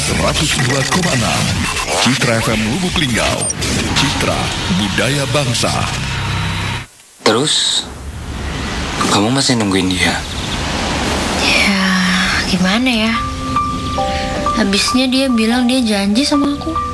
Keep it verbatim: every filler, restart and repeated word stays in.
seratus dua koma enam Citra F M Lubuk Linggau. Citra Budaya Bangsa. Terus, kamu masih nungguin dia? Ya, gimana ya? Habisnya dia bilang dia janji sama aku.